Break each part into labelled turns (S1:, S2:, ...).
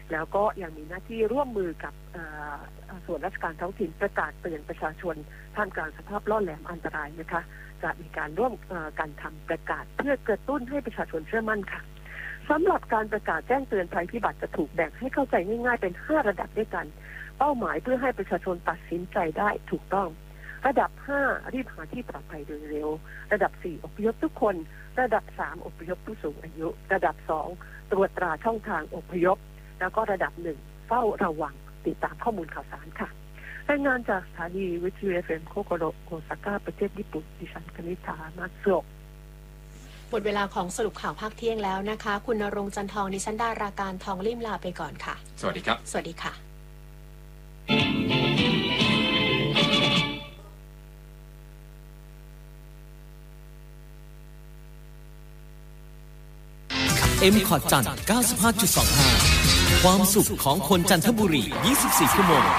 S1: แล้วก็ยังมีหน้าที่ร่วมมือกับส่วนราชการท้องถิ่นประกาศเตือนประชาชนท่ามกลางสภาพล่อแหลมอันตรายนะคะจะมีการร่วมกันทำประกาศเพื่อกระตุ้นให้ประชาชนเชื่อมั่นค่ะสำหรับการประกาศแจ้งเตือนภัยพิบัติจะถูกแบ่งให้เข้าใจง่ายๆเป็น5ระดับด้วยกันเป้าหมายเพื่อให้ประชาชนตัดสินใจได้ถูกต้องระดับ5รีบหาที่ปลอดภัยโดยเร็วระดับ4อพยพทุกคนระดับ3อพยพผู้สูงอายุระดับ2ตรวจตราช่องทางอพยพแล้วก็ระดับ1เฝ้าระวังติดตามข้อมูลข่าวสารค่ะรายงานจากสถานีวิทยุ FM โคโกโรโอซาก้าประเทศญี่ปุ่นดิฉันคณิธามาโซะ
S2: หมดเวลาของสรุปข่าวภาคเที่ยงแล้วนะคะคุณณรงค์จันทองดิฉันดาราการทองลิ่มลาไปก่อนค่ะ
S3: สวัสดีครับ
S2: สวัสดีค่ะ
S4: MCOT จันทร์ 95.25 ความสุขของคนจันทบุรี 24 ชั่วโมง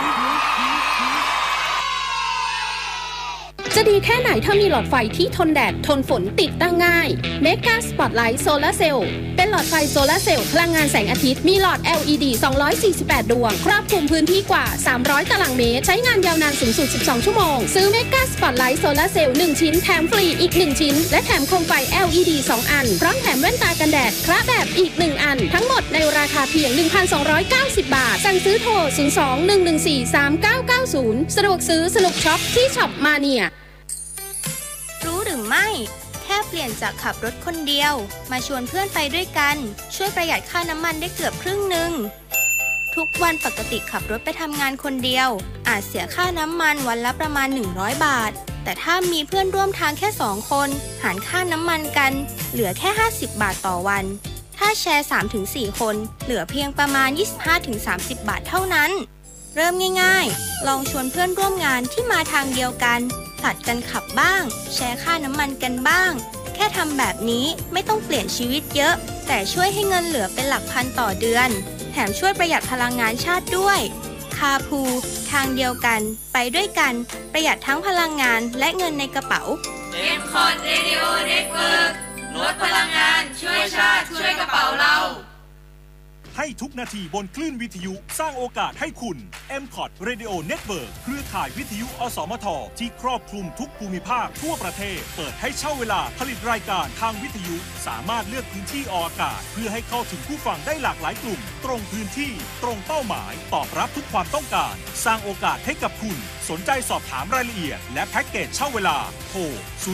S5: จะดีแค่ไหนถ้ามีหลอดไฟที่ทนแดดทนฝนติดตั้งง่าย Mega Spotlight Solar Cell เป็นหลอดไฟโซลาร์เซลล์พลังงานแสงอาทิตย์มีหลอด LED 248 ดวงครอบคลุมพื้นที่กว่า300ตารางเมตรใช้งานยาวนานสูงสุด12ชั่วโมงซื้อ Mega Spotlight Solar Cell 1 ชิ้นแถมฟรีอีก1ชิ้นและแถมโคมไฟ LED 2 อันพร้อมแถมแว่นตากันแดดคละแบบอีก1อันทั้งหมดในราคาเพียง 1,290 บาทสั่งซื้อโทร 02-114-3990 สะดวกซื้อสนุกช็อปที่ช็อปมาเนีย
S6: รู้หรือไม่แค่เปลี่ยนจากขับรถคนเดียวมาชวนเพื่อนไปด้วยกันช่วยประหยัดค่าน้ำมันได้เกือบครึ่งนึงทุกวันปกติขับรถไปทำงานคนเดียวอาจเสียค่าน้ำมันวันละประมาณ100บาทแต่ถ้ามีเพื่อนร่วมทางแค่2คนหารค่าน้ำมันกันเหลือแค่50บาทต่อวันถ้าแชร์ 3-4 คนเหลือเพียงประมาณ 25-30 บาทเท่านั้นเริ่มง่ายๆลองชวนเพื่อนร่วมงานที่มาทางเดียวกันผลัดกันขับบ้างแชร์ค่าน้ำมันกันบ้างแค่ทำแบบนี้ไม่ต้องเปลี่ยนชีวิตเยอะแต่ช่วยให้เงินเหลือเป็นหลักพันต่อเดือนแถมช่วยประหยัดพลังงานชาติด้วยคาพูทางเดียวกันไปด้วยกันประหยัดทั้งพลังงานและเงินในกระเป๋า
S7: MCOT Radio Network ลดพลังงานช่วยชาติช่วยกระเป๋าเรา
S8: ให้ทุกนาทีบนคลื่นวิทยุสร้างโอกาสให้คุณ MCOT Radio Network เครือข่ายวิทยุอสมทที่ครอบคลุมทุกภูมิภาคทั่วประเทศเปิดให้เช่าเวลาผลิตรายการทางวิทยุสามารถเลือกพื้นที่ออกอากาศเพื่อให้เข้าถึงผู้ฟังได้หลากหลายกลุ่มตรงพื้นที่ตรงเป้าหมายตอบรับทุกความต้องการสร้างโอกาสให้กับคุณสนใจสอบถามรายละเอียดและแพ็กเกจเช่าเวลาโทร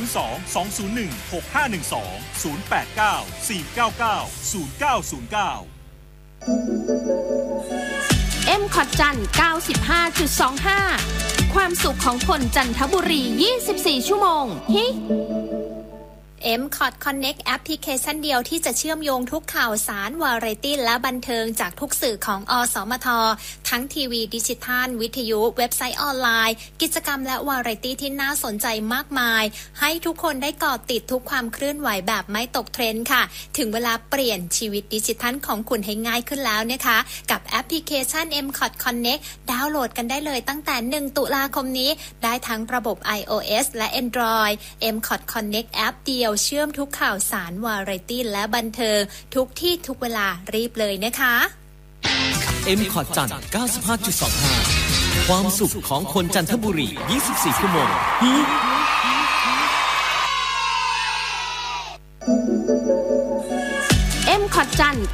S8: 02-201-6512 089-499-0909
S5: MCOT จันทร์ 95.25 ความสุขของคนจันทบุรี 24 ชั่วโมง
S6: MCOT Connect แอปพลิเคชันเดียวที่จะเชื่อมโยงทุกข่าวสารวาไรตี้และบันเทิงจากทุกสื่อของอสมททั้งทีวีดิจิทัลวิทยุเว็บไซต์ออนไลน์กิจกรรมและวาไรตี้ที่น่าสนใจมากมายให้ทุกคนได้เกาะติดทุกความเคลื่อนไหวแบบไม่ตกเทรนด์ค่ะถึงเวลาเปลี่ยนชีวิตดิจิทัลของคุณให้ง่ายขึ้นแล้วนะคะกับแอปพลิเคชัน MCOT Connect ดาวน์โหลดกันได้เลยตั้งแต่1ตุลาคมนี้ได้ทั้งระบบ iOS และ Android MCOT Connect แอปเดียวเชื่อมทุกข่าวสารวาไรตี้และบันเทิงทุกที่ทุกเวลารีบเลยนะคะ
S4: MCOT จันทร์ 95.25 ความสุขของคนจันทบุรี 24 ชั่วโมง
S5: MCOT จันทร์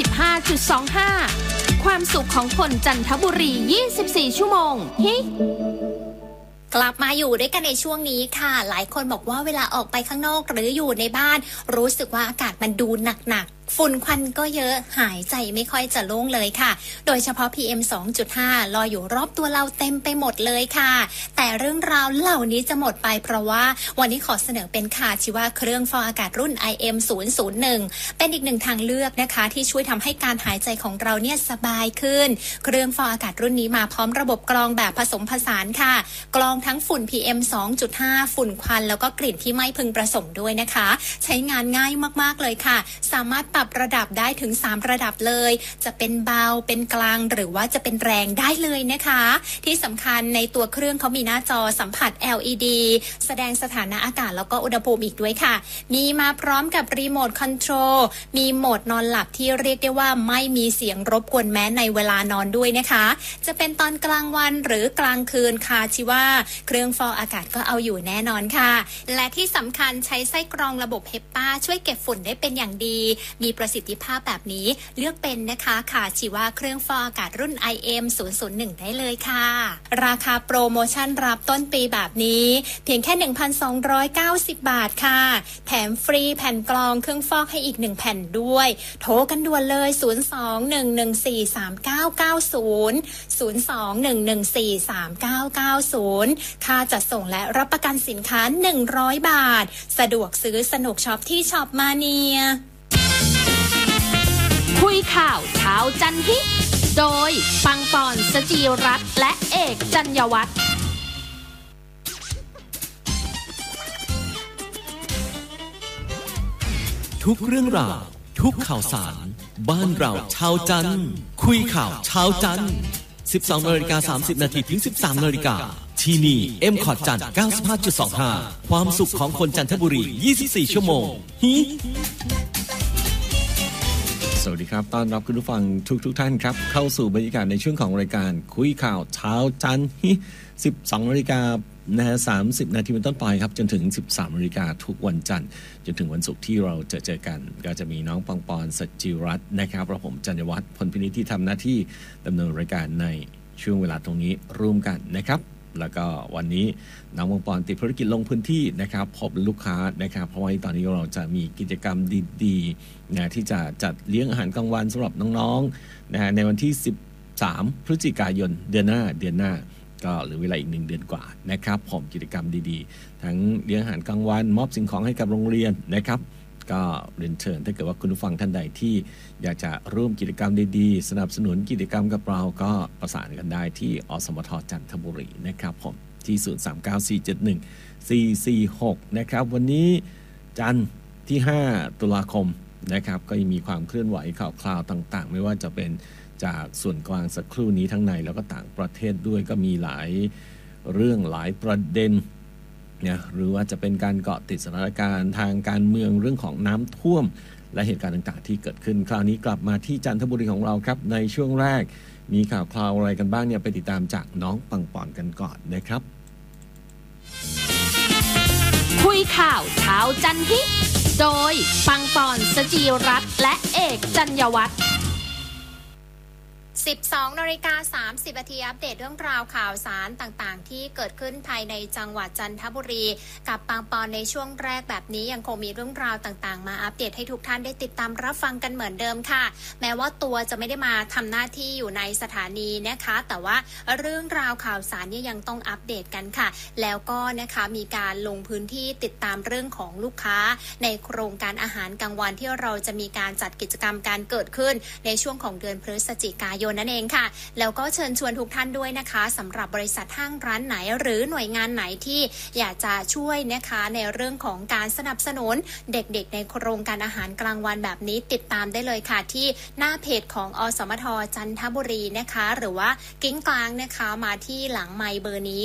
S5: 95.25 ความสุขของคนจันทบุรี 24 ชั่วโมง
S6: กลับมาอยู่ด้วยกันในช่วงนี้ค่ะหลายคนบอกว่าเวลาออกไปข้างนอกหรืออยู่ในบ้านรู้สึกว่าอากาศมันดูหนักฝุ่นควันก็เยอะหายใจไม่ค่อยจะโล่งเลยค่ะโดยเฉพาะ PM 2.5 ลอยอยู่รอบตัวเราเต็มไปหมดเลยค่ะแต่เรื่องราวเหล่านี้จะหมดไปเพราะว่าวันนี้ขอเสนอเป็นค่ะชื่อว่าเครื่องฟอกอากาศรุ่น IM 001เป็นอีกหนึ่งทางเลือกนะคะที่ช่วยทำให้การหายใจของเราเนี่ยสบายขึ้นเครื่องฟอกอากาศรุ่นนี้มาพร้อมระบบกรองแบบผสมผสานค่ะกรองทั้งฝุ่น PM 2.5 ฝุ่นควันแล้วก็กลิ่นที่ไม่พึงประสงค์ด้วยนะคะใช้งานง่ายมากๆเลยค่ะสามารถ
S3: ปรับระดับได้ถึง3ระดับเลยจะเป็นเบาเป็นกลางหรือว่าจะเป็นแรงได้เลยนะคะที่สำคัญในตัวเครื่องเขามีหน้าจอสัมผัส LED แสดงสถานะอากาศแล้วก็อุณหภูมิอีกด้วยค่ะมีมาพร้อมกับรีโมทคอนโทรลมีโหมดนอนหลับที่เรียกได้ว่าไม่มีเสียงรบกวนแม้ในเวลานอนด้วยนะคะจะเป็นตอนกลางวันหรือกลางคืนค่ะชิว่าเครื่องฟอกอากาศก็เอาอยู่แน่นอนค่ะและที่สำคัญใช้ไส้กรองระบบHEPAช่วยเก็บฝุ่นได้เป็นอย่างดีมีประสิทธิภาพแบบนี้เลือกเป็นนะคะค่ะชิว่าเครื่องฟอกอากาศรุ่น IM001 ได้เลยค่ะราคาโปรโมชั่นรับต้นปีแบบนี้เพียงแค่ 1,290 บาทค่ะแถมฟรีแผ่นกรองเครื่องฟอกให้อีก1แผ่นด้วยโทรกันด่วนเลย 02-114-3990 ค่าจัดส่งและรับประกันสินค้า100 บาทสะดวกซื้อสนุกช็อปที่ช็อปมาเนีย
S5: คุยข่าวเช้าจันฮิโดยปังปอนสจีรัตน์และเอกจัญญวัฒน์
S4: ทุกเรื่องราวทุกข่าวสารบ้านเราชาวจันทร์คุยข่าวเช้าจันทร์ 12:30 น.ถึง 13:00 น.ที่นี่ M-Cot จันทร์ 95.25 ความสุขของคนจันทบุรี 24 ชั่วโมง
S9: สวัสดีครับต้อนรับคุณผู้ฟังทุกท่านครับเข้าสู่บรรยากาศในช่วงของรายการคุยข่าวเช้าจันทร์ 12:30 น.เป็นต้นไปครับจนถึง 13:00 น.ทุกวันจันทร์จนถึงวันศุกร์ที่เราเจอกันก็จะมีน้องปังปอนสัจจิรัตน์นะครับและผมจัญญวัฒน์พลพินิจที่ทำหน้าที่ดำเนินรายการในช่วงเวลาตรงนี้ร่วมกันนะครับแล้วก็วันนี้น้องปังปอนติดภารกิจลงพื้นที่นะครับพบลูกค้านะครับเพราะว่าตอนนี้เราจะมีกิจกรรมดีๆนะที่จะจัดเลี้ยงอาหารกลางวันสำหรับน้องๆนะฮะในวันที่13 พฤศจิกายนเดือนหน้าก็เหลือเวลาอีก1 เดือนกว่านะครับผมกิจกรรมดีๆทั้งเลี้ยงอาหารกลางวันมอบสิ่งของให้กับโรงเรียนนะครับก็เรียนเชิญถ้าเกิดว่าคุณผู้ฟังท่านใดที่อยากจะร่วมกิจกรรมดีๆสนับสนุนกิจกรรมกับเราก็ประสานกันได้ที่อสมทจันทบุรีนะครับผมที่ 039471446 นะครับวันนี้จันทร์ที่5 ตุลาคมนะครับก็ยังมีความเคลื่อนไหวข่าวคราวต่างๆไม่ว่าจะเป็นจากส่วนกลางสักครู่นี้ทั้งในแล้วก็ต่างประเทศด้วยก็มีหลายเรื่องหลายประเด็นนะหรือว่าจะเป็นการเกาะติดสถานการณ์ทางการเมืองเรื่องของน้ำท่วมและเหตุการณ์ต่างๆที่เกิดขึ้นคราวนี้กลับมาที่จันทบุรีของเราครับในช่วงแรกมีข่าวคราวอะไรกันบ้างเนี่ยไปติดตามจากน้องปังปอนกันก่อนนะครับ
S5: คุยข่าวเช้าจันฮิโดยปังปอนสจีรัตน์และเอกจัญญวัฒน์
S3: 12:30 น.อัปเดตเรื่องราวข่าวสารต่างๆที่เกิดขึ้นภายในจังหวัดจันทบุรีกับปังปอนในช่วงแรกแบบนี้ยังคงมีเรื่องราวต่างๆมาอัปเดตให้ทุกท่านได้ติดตามรับฟังกันเหมือนเดิมค่ะแม้ว่าตัวจะไม่ได้มาทำหน้าที่อยู่ในสถานีนะคะแต่ว่าเรื่องราวข่าวสารเนี่ยยังต้องอัปเดตกันค่ะแล้วก็นะคะมีการลงพื้นที่ติดตามเรื่องของลูกค้าในโครงการอาหารกลางวันที่เราจะมีการจัดกิจกรรมการเกิดขึ้นในช่วงของเดือนพฤศจิกายนนั่นเองค่ะแล้วก็เชิญชวนทุกท่านด้วยนะคะสำหรับบริษัทห้างร้านไหนหรือหน่วยงานไหนที่อยากจะช่วยนะคะในเรื่องของการสนับสนุนเด็กๆในโครงการอาหารกลางวันแบบนี้ติดตามได้เลยค่ะที่หน้าเพจของอสมทจันทบุรีนะคะหรือว่ากิ้งกลางนะคะมาที่หลังไมค์เบอร์นี้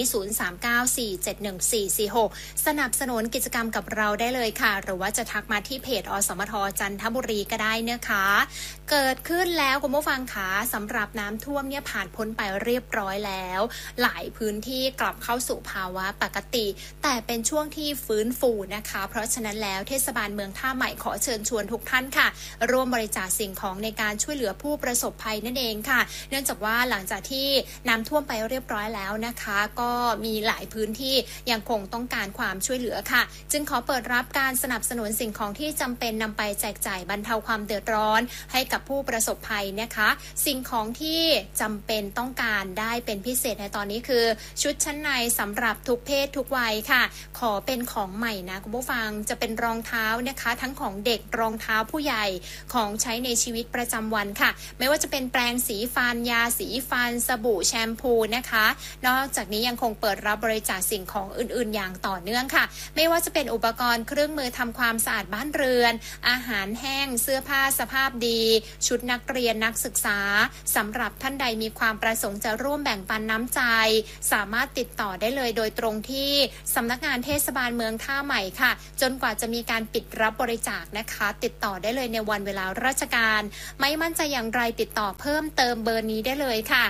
S3: 039471446 สนับสนุนกิจกรรมกับเราได้เลยค่ะหรือว่าจะทักมาที่เพจอสมทจันทบุรีก็ได้นะคะเกิดขึ้นแล้วคุณผู้ฟังคะสำหรับน้ำท่วมเนี่ยผ่านพ้นไปเรียบร้อยแล้วหลายพื้นที่กลับเข้าสู่ภาวะปกติแต่เป็นช่วงที่ฟื้นฟูนะคะเพราะฉะนั้นแล้วเทศบาลเมืองท่าใหม่ขอเชิญชวนทุกท่านค่ะร่วมบริจาคสิ่งของในการช่วยเหลือผู้ประสบภัยนั่นเองค่ะเนื่องจากว่าหลังจากที่น้ำท่วมไปเรียบร้อยแล้วนะคะก็มีหลายพื้นที่ยังคงต้องการความช่วยเหลือค่ะจึงขอเปิดรับการสนับสนุนสิ่งของที่จำเป็นนำไปแจกจ่ายบรรเทาความเดือดร้อนให้กับผู้ประสบภัยนะคะสิ่งของที่จำเป็นต้องการได้เป็นพิเศษในตอนนี้คือชุดชั้นในสำหรับทุกเพศทุกวัยค่ะขอเป็นของใหม่นะคุณผู้ฟังจะเป็นรองเท้านะคะทั้งของเด็กรองเท้าผู้ใหญ่ของใช้ในชีวิตประจำวันค่ะไม่ว่าจะเป็นแปรงสีฟันยาสีฟันสบู่แชมพูนะคะนอกจากนี้ยังคงเปิดรับบริจาคสิ่งของอื่นๆอย่างต่อเนื่องค่ะไม่ว่าจะเป็นอุปกรณ์เครื่องมือทำความสะอาดบ้านเรือนอาหารแห้งเสื้อผ้าสภาพดีชุดนักเรียนนักศึกษาสำหรับท่านใดมีความประสงค์จะร่วมแบ่งปันน้ำใจสามารถติดต่อได้เลยโดยตรงที่สำนักงานเทศบาลเมืองท่าใหม่ค่ะจนกว่าจะมีการปิดรับบริจาคนะคะติดต่อได้เลยในวันเวลาราชการไม่มั่นใจอย่างไรติดต่อเพิ่มเติมเบอร์นี้ได้เลยค่ะ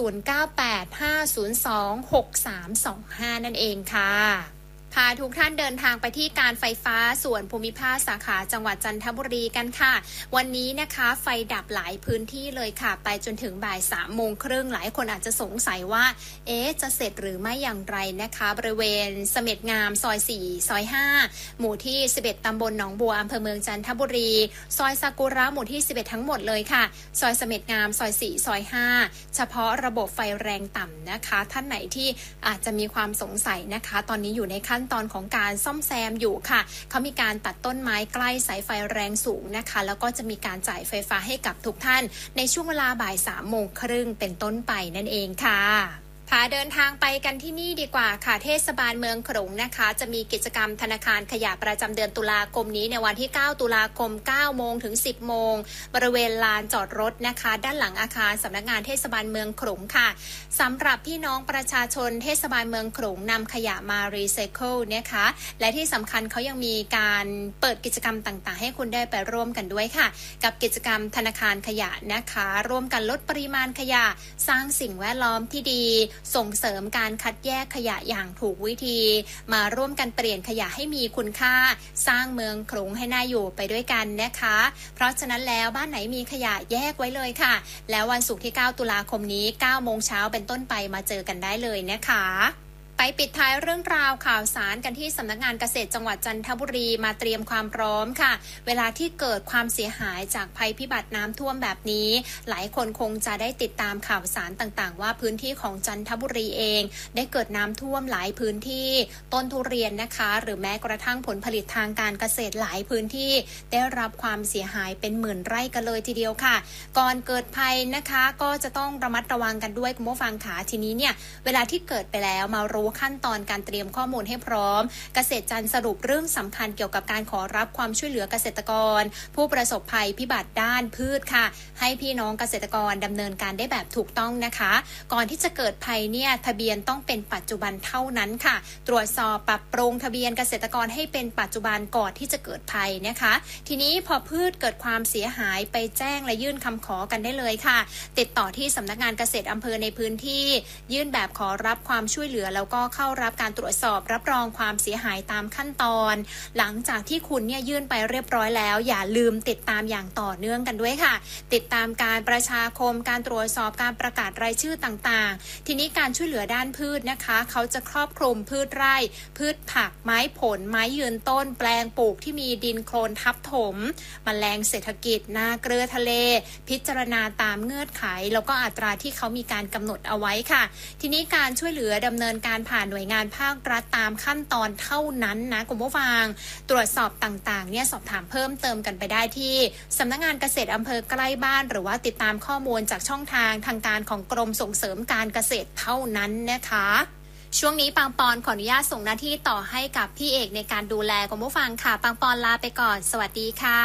S3: 0985026325นั่นเองค่ะพาทุกท่านเดินทางไปที่การไฟฟ้าส่วนภูมิภาคสาขาจังหวัดจันทบุรีกันค่ะวันนี้นะคะไฟดับหลายพื้นที่เลยค่ะไปจนถึงบ่าย 3:30 หลายคนอาจจะสงสัยว่าจะเสร็จหรือไม่อย่างไรนะคะบริเวณเสม็ดงามซอย4ซอย5หมู่ที่11ตำบลหนองบัวอำเภอเมืองจันทบุรีซอยซากุระหมู่ที่11ทั้งหมดเลยค่ะซอยเสม็ดงามซอย4ซอย5เฉพาะระบบไฟแรงต่ำนะคะท่านไหนที่อาจจะมีความสงสัยนะคะตอนนี้อยู่ในขั้นตอนของการซ่อมแซมอยู่ค่ะเขามีการตัดต้นไม้ใกล้สายไฟแรงสูงนะคะแล้วก็จะมีการจ่ายไฟฟ้าให้กับทุกท่านในช่วงเวลาบ่าย 3:30 เป็นต้นไปนั่นเองค่ะพาเดินทางไปกันที่นี่ดีกว่าค่ะเทศบาลเมืองขลุงนะคะจะมีกิจกรรมธนาคารขยะประจำเดือนตุลาคมนี้ในวันที่9ตุลาคม 9 โมงถึง 10 โมงบริเวณลานจอดรถนะคะด้านหลังอาคารสำนักงานเทศบาลเมืองขลุงค่ะสำหรับพี่น้องประชาชนเทศบาลเมืองขลุงนำขยะมารีไซเคิลนะคะและที่สำคัญเขายังมีการเปิดกิจกรรมต่างๆให้คุณได้ไปร่วมกันด้วยค่ะกับกิจกรรมธนาคารขยะนะคะร่วมกันลดปริมาณขยะสร้างสิ่งแวดล้อมที่ดีส่งเสริมการคัดแยกขยะอย่างถูกวิธีมาร่วมกันเปลี่ยนขยะให้มีคุณค่าสร้างเมืองขลุงให้น่าอยู่ไปด้วยกันนะคะเพราะฉะนั้นแล้วบ้านไหนมีขยะแยกไว้เลยค่ะแล้ววันศุกร์ที่9ตุลาคมนี้ 9 โมงเช้าเป็นต้นไปมาเจอกันได้เลยนะคะไปปิดท้ายเรื่องราวข่าวสารกันที่สำนักงานเกษตรจังหวัดจันทบุรีมาเตรียมความพร้อมค่ะเวลาที่เกิดความเสียหายจากภัยพิบัติน้ำท่วมแบบนี้หลายคนคงจะได้ติดตามข่าวสารต่างๆว่าพื้นที่ของจันทบุรีเองได้เกิดน้ำท่วมหลายพื้นที่ต้นทุเรียนนะคะหรือแม้กระทั่งผลผลิตทางการเกษตรหลายพื้นที่ได้รับความเสียหายเป็นหมื่นไร่กันเลยทีเดียวค่ะก่อนเกิดภัยนะคะก็จะต้องระมัดระวังกันด้วยคุณผู้ฟังค่ะทีนี้เนี่ยเวลาที่เกิดไปแล้วมารู้ขั้นตอนการเตรียมข้อมูลให้พร้อมเกษตรจันทร์สรุปเรื่องสำคัญเกี่ยวกับการขอรับความช่วยเหลือเกษตรกรผู้ประสบภัยพิบัติด้านพืชค่ะให้พี่น้องเกษตรกรดำเนินการได้แบบถูกต้องนะคะก่อนที่จะเกิดภัยเนี่ยทะเบียนต้องเป็นปัจจุบันเท่านั้นค่ะตรวจสอบปรับปรุงทะเบียนเกษตรกรให้เป็นปัจจุบันก่อนที่จะเกิดภัยนะคะทีนี้พอพืชเกิดความเสียหายไปแจ้งและยื่นคำขอกันได้เลยค่ะติดต่อที่สำนักงานเกษตรอำเภอในพื้นที่ยื่นแบบขอรับความช่วยเหลือแล้วก็เข้ารับการตรวจสอบรับรองความเสียหายตามขั้นตอนหลังจากที่คุณเนี่ยยื่นไปเรียบร้อยแล้วอย่าลืมติดตามอย่างต่อเนื่องกันด้วยค่ะติดตามการประชาคมการตรวจสอบการประกาศรายชื่อต่างๆทีนี้การช่วยเหลือด้านพืชนะคะเขาจะครอบคลุมพืชไร่พืชผักไม้ผลไม้ยืนต้นแปลงปลูกที่มีดินโคลนทับถมแมลงเศรษฐกิจนาเกลือทะเลพิจารณาตามเงื่อนไขแล้วก็อัตราที่เขามีการกำหนดเอาไว้ค่ะทีนี้การช่วยเหลือดำเนินการผ่านหน่วยงานภาครัฐตามขั้นตอนเท่านั้นนะคุณผู้ฟังตรวจสอบต่างๆเนี่ยสอบถามเพิ่มเติมกันไปได้ที่สำนักงานเกษตรอำเภอใกล้บ้านหรือว่าติดตามข้อมูลจากช่องทางทางการของกรมส่งเสริมการเกษตรเท่านั้นนะคะช่วงนี้ปังปอนขออนุญาตส่งหน้าที่ต่อให้กับพี่เอกในการดูแลคุณผู้ฟังค่ะปังปอนลาไปก่อนสวัสดีค่ะ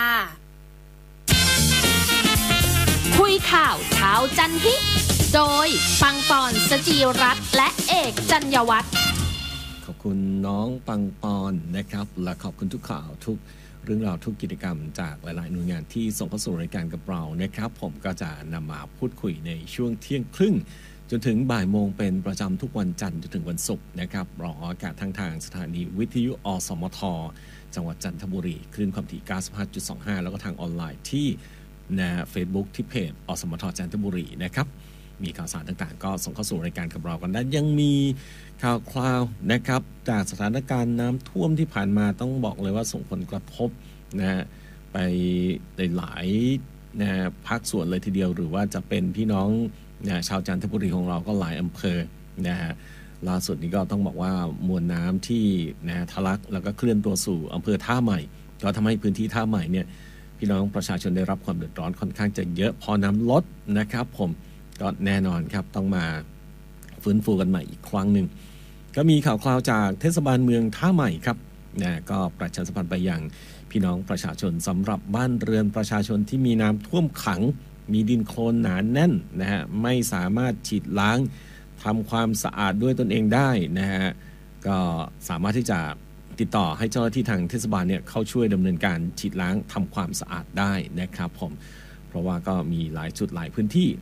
S5: คุยข่าวเช้าจันทร์ฮิโดยปังปอนสจีรัตน์และเอกจัญญวัฒน์
S9: ขอบคุณน้องปังปอนนะครับและขอบคุณทุกข่าวทุกเรื่องราวทุกกิจกรรมจากหลายๆหน่วยงานที่ส่งเข้าสู่รายการกับเรานะครับผมก็จะนำมาพูดคุยในช่วงเที่ยงครึ่งจนถึงบ่ายโมงเป็นประจำทุกวันจันทร์จนถึงวันศุกร์นะครับรออากาศทางสถานีวิทยุอสมทจังหวัดจันทบุรีคลื่นความถี่ 95.25 แล้วก็ทางออนไลน์ที่เฟซบุ๊กที่เพจอสมทจันทบุรีนะครับมีข่าวสารต่างๆก็ส่งเข้าสู่รายการกับเรากันได้ยังมีข่าวคราวนะครับจากสถานการณ์น้ำท่วมที่ผ่านมาต้องบอกเลยว่าส่งผลกระทบนะไปหลายนะภาคส่วนเลยทีเดียวหรือว่าจะเป็นพี่น้องนะชาวจันทบุรีของเราก็หลายอำเภอนะฮะล่าสุดนี้ก็ต้องบอกว่ามวลน้ำที่นะทะลักแล้วก็เคลื่อนตัวสู่อำเภอท่าใหม่ก็ทำให้พื้นที่ท่าใหม่เนี่ยพี่น้องประชาชนได้รับความเดือดร้อนค่อนข้างจะเยอะพอน้ำลดนะครับผมก็แน่นอนครับต้องมาฟื้นฟูกันใหม่อีกครั้งหนึ่งก็มีข่าวคราวจากเทศบาลเมืองท่าใหม่ครับนะก็ประชาสัมพันธ์ไปยังพี่น้องประชาชนสำหรับบ้านเรือนประชาชนที่มีน้ำท่วมขังมีดินโคลนหนาแน่นนะฮะไม่สามารถฉีดล้างทำความสะอาดด้วยตนเองได้นะฮะก็สามารถที่จะติดต่อให้เจ้าหน้าที่ทางเทศบาลเนี่ยเข้าช่วยดำเนินการฉีดล้างทำความสะอาดได้นะครับผมเพราะว่าก็มีหลายจุดหลายพื้นที่